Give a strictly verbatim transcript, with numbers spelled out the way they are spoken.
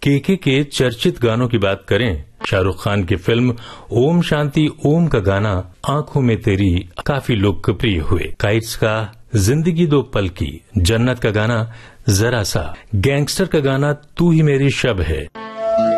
केके के चर्चित गानों की बात करें, शाहरुख खान की फिल्म ओम शांति ओम का गाना आंखों में तेरी काफी लोकप्रिय हुए। काइट्स का जिंदगी दो पल की, जन्नत का गाना जरा सा, गैंगस्टर का गाना तू ही मेरी शब है,